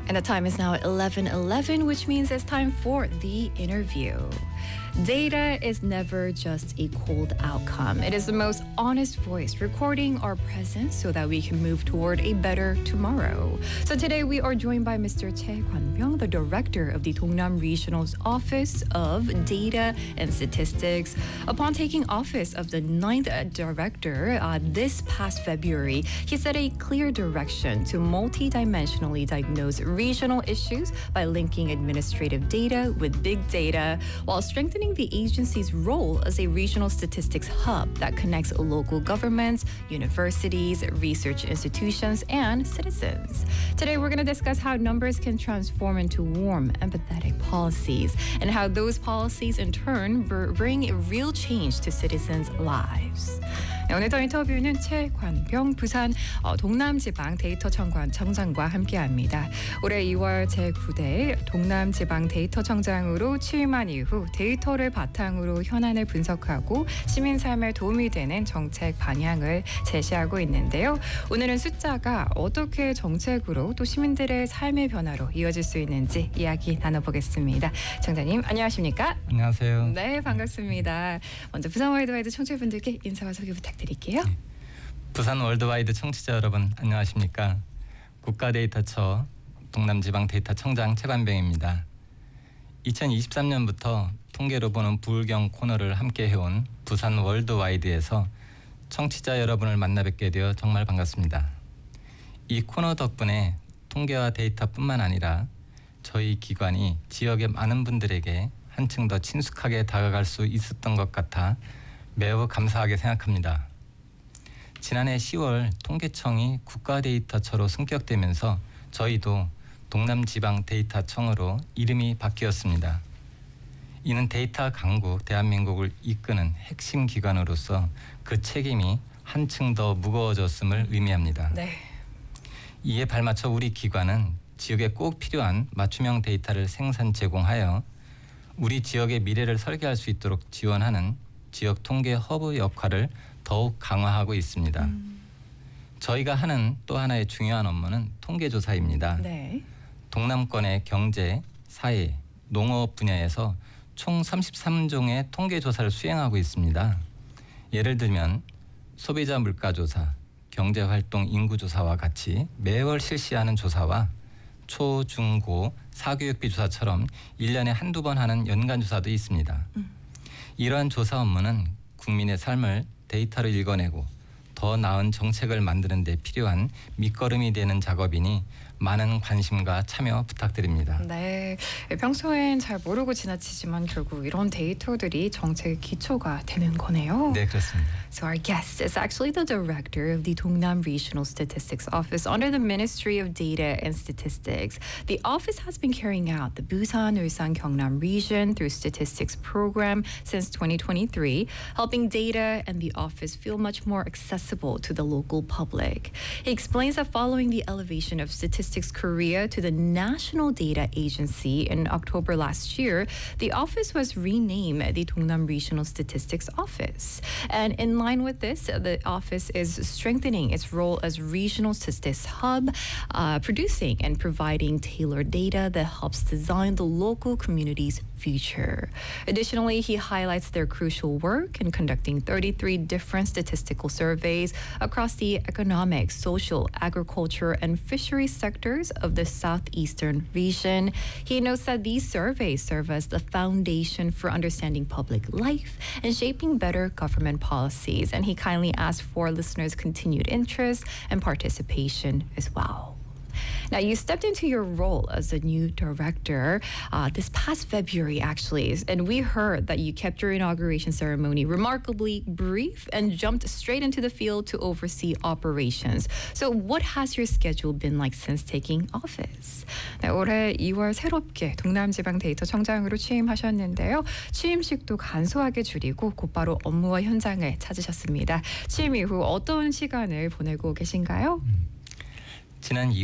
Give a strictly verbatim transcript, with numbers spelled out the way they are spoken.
And the time is now eleven eleven, which means it's time for the interview. Data is never just a cold outcome. It is the most honest voice recording our present so that we can move toward a better tomorrow. So today we are joined by Mister Choi Kwan-byung, the director of the Dongnam Regional's Office of Data and Statistics. Upon taking office of the ninth director uh, this past February, he set a clear direction to multidimensionally diagnose regional issues by linking administrative data with big data while strengthening the agency's role as a regional statistics hub that connects local governments, universities, research institutions, and citizens. Today, we're going to discuss how numbers can transform into warm, empathetic policies and how those policies, in turn, bring real change to citizens' lives. 네, 오늘 더 인터뷰는 최관병 부산 어, 동남지방 데이터청관 청장과 함께합니다. 올해 이월 제구 대 동남지방 데이터청장으로 취임한 이후 데이터를 바탕으로 현안을 분석하고 시민 삶에 도움이 되는 정책 방향을 제시하고 있는데요. 오늘은 숫자가 어떻게 정책으로 또 시민들의 삶의 변화로 이어질 수 있는지 이야기 나눠보겠습니다. 청장님 안녕하십니까? 안녕하세요. 네, 반갑습니다. 먼저 부산 월드와이드 청취자분들께 인사와 소개 부탁드릴게요. 네. 부산 월드와이드 청취자 여러분 안녕하십니까? 국가데이터처 동남지방데이터청장 최관병입니다. 이천이십삼 년부터 통계로 보는 부울경 코너를 함께 해온 부산 월드와이드에서 청취자 여러분을 만나 뵙게 되어 정말 반갑습니다. 이 코너 덕분에 통계와 데이터뿐만 아니라 저희 기관이 지역의 많은 분들에게 한층 더 친숙하게 다가갈 수 있었던 것 같아 매우 감사하게 생각합니다. 지난해 시월 통계청이 국가데이터처로 승격되면서 저희도 동남지방데이터청으로 이름이 바뀌었습니다. 이는 데이터 강국 대한민국을 이끄는 핵심 기관으로서 그 책임이 한층 더 무거워졌음을 의미합니다. 네. 이에 발맞춰 우리 기관은 지역에 꼭 필요한 맞춤형 데이터를 생산 제공하여 우리 지역의 미래를 설계할 수 있도록 지원하는 지역 통계 허브 역할을 더욱 강화하고 있습니다. 음. 저희가 하는 또 하나의 중요한 업무는 통계조사입니다. 네. 동남권의 경제, 사회, 농업 분야에서 총 삼십삼 종의 통계조사를 수행하고 있습니다. 예를 들면 소비자 물가조사, 경제활동 인구조사와 같이 매월 실시하는 조사와 초, 중, 고, 사교육비 조사처럼 일 년에 한두 번 하는 연간조사도 있습니다. 음. 이러한 조사 업무는 국민의 삶을 데이터로 읽어내고 더 나은 정책을 만드는 데 필요한 밑거름이 되는 작업이니 많은 관심과 참여 부탁드립니다. 네, 평소엔 잘 모르고 지나치지만 결국 이런 데이터들이 정책의 기초가 되는 거네요. 네, 그렇습니다. So our guest is actually the director of the Dongnam Regional Statistics Office under the Ministry of Data and Statistics. The office has been carrying out the Busan, Ulsan, Gyeongnam region through statistics program since twenty twenty-three, helping data and the office feel much more accessible to the local public. He explains that following the elevation of Statistics Korea to the National Data Agency in October last year, the office was renamed the Dongnam Regional Statistics Office. And in line with this, the office is strengthening its role as regional statistics hub, uh, producing and providing tailored data that helps design the local community's future. Additionally, he highlights their crucial work in conducting thirty-three different statistical surveys across the economic, social, agriculture, and fisheries sectors of the southeastern region. He notes that these surveys serve as the foundation for understanding public life and shaping better government policies. And he kindly asks for listeners' continued interest and participation as well. Now, you stepped into your role as a new director uh, this past February, actually, and we heard that you kept your inauguration ceremony remarkably brief and jumped straight into the field to oversee operations. So what has your schedule been like since taking office? 네, 올해 이월 새롭게 동남지방데이터청장으로 취임하셨는데요. 취임식도 간소하게 줄이고 곧바로 업무와 현장을 찾으셨습니다. 취임 이후 어떤 시간을 보내고 계신가요? 지난